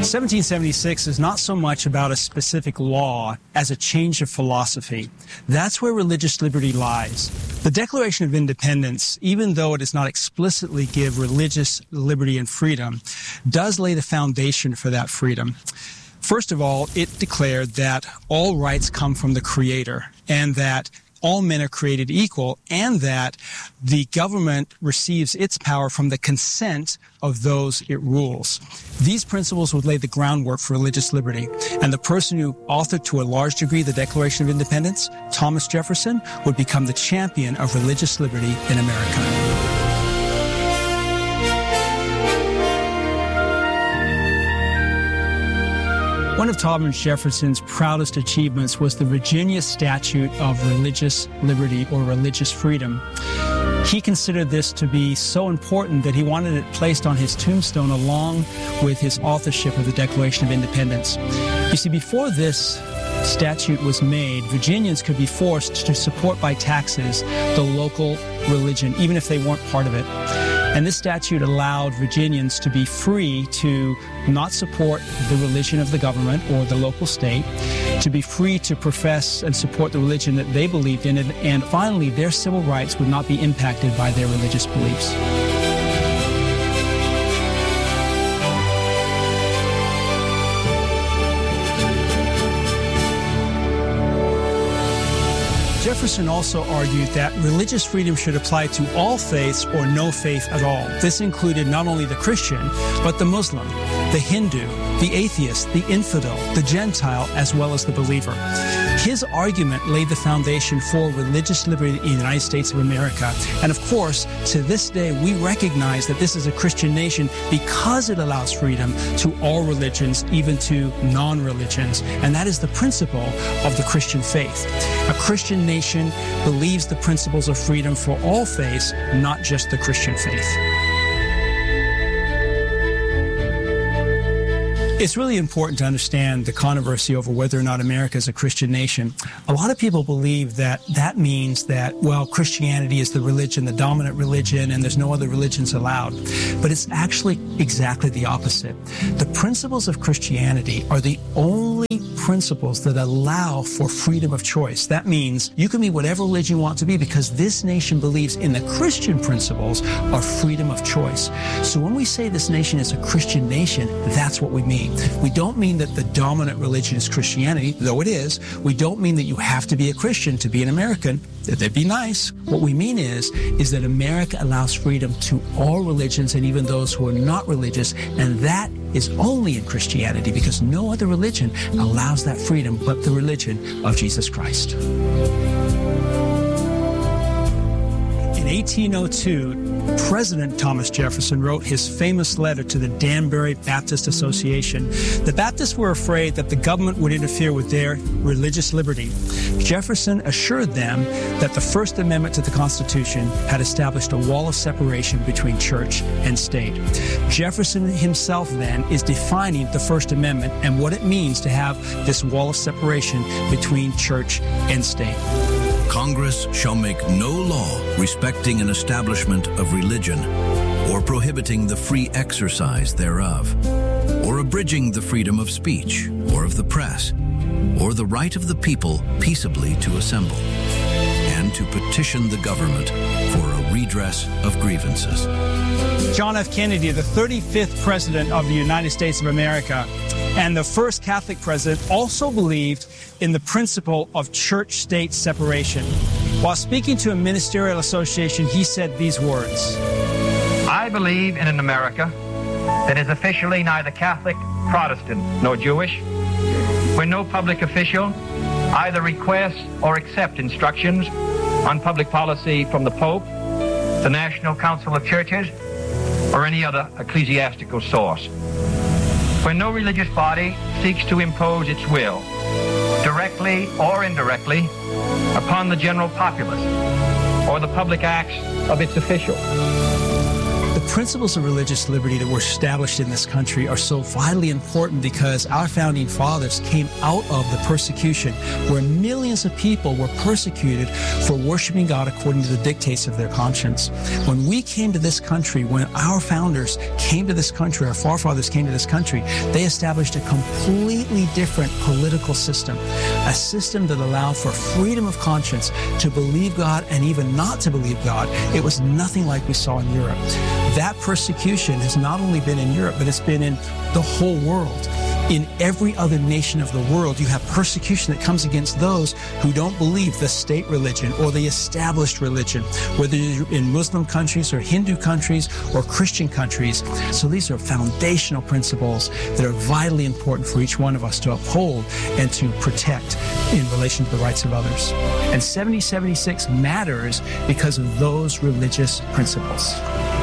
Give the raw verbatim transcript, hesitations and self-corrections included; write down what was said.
seventeen seventy-six is not so much about a specific law as a change of philosophy. That's where religious liberty lies. The Declaration of Independence, even though it does not explicitly give religious liberty and freedom, does lay the foundation for that freedom. First of all, it declared that all rights come from the Creator and that all men are created equal, and that the government receives its power from the consent of those it rules. These principles would lay the groundwork for religious liberty, and the person who authored to a large degree the Declaration of Independence, Thomas Jefferson, would become the champion of religious liberty in America. One of Thomas Jefferson's proudest achievements was the Virginia Statute of Religious Liberty or Religious Freedom. He considered this to be so important that he wanted it placed on his tombstone along with his authorship of the Declaration of Independence. You see, before this statute was made, Virginians could be forced to support by taxes the local religion, even if they weren't part of it. And this statute allowed Virginians to be free to not support the religion of the government or the local state, to be free to profess and support the religion that they believed in, and, and finally, their civil rights would not be impacted by their religious beliefs. Jefferson also argued that religious freedom should apply to all faiths or no faith at all. This included not only the Christian, but the Muslim, the Hindu, the atheist, the infidel, the Gentile, as well as the believer. His argument laid the foundation for religious liberty in the United States of America. And of course, to this day, we recognize that this is a Christian nation because it allows freedom to all religions, even to non-religions. And that is the principle of the Christian faith. A Christian nation believes the principles of freedom for all faiths, not just the Christian faith. It's really important to understand the controversy over whether or not America is a Christian nation. A lot of people believe that that means that, well, Christianity is the religion, the dominant religion, and there's no other religions allowed. But it's actually exactly the opposite. The principles of Christianity are the only principles that allow for freedom of choice. That means you can be whatever religion you want to be because this nation believes in the Christian principles of freedom of choice. So when we say this nation is a Christian nation, that's what we mean. We don't mean that the dominant religion is Christianity, though it is. We don't mean that you have to be a Christian to be an American. That'd be nice. What we mean is, is that America allows freedom to all religions and even those who are not religious, and that is only in Christianity because no other religion allows that freedom but the religion of Jesus Christ. In eighteen oh two, President Thomas Jefferson wrote his famous letter to the Danbury Baptist Association. The Baptists were afraid that the government would interfere with their religious liberty. Jefferson assured them that the First Amendment to the Constitution had established a wall of separation between church and state. Jefferson himself then is defining the First Amendment and what it means to have this wall of separation between church and state. Congress shall make no law respecting an establishment of religion, or prohibiting the free exercise thereof, or abridging the freedom of speech, or of the press, or the right of the people peaceably to assemble, and to petition the government for a redress of grievances. John F. Kennedy, the thirty-fifth President of the United States of America, and the first Catholic president, also believed in the principle of church-state separation. While speaking to a ministerial association, he said these words: I believe in an America that is officially neither Catholic, Protestant, nor Jewish, where no public official either requests or accepts instructions on public policy from the Pope, the National Council of Churches, or any other ecclesiastical source, where no religious body seeks to impose its will, directly or indirectly, upon the general populace or the public acts of its officials. The principles of religious liberty that were established in this country are so vitally important because our founding fathers came out of the persecution where millions of people were persecuted for worshiping God according to the dictates of their conscience. When we came to this country, when our founders came to this country, our forefathers came to this country, they established a completely different political system, a system that allowed for freedom of conscience to believe God and even not to believe God. It was nothing like we saw in Europe. That persecution has not only been in Europe, but it's been in the whole world. In every other nation of the world, you have persecution that comes against those who don't believe the state religion or the established religion, whether you're in Muslim countries or Hindu countries or Christian countries. So these are foundational principles that are vitally important for each one of us to uphold and to protect in relation to the rights of others. And seventy seventy-six matters because of those religious principles.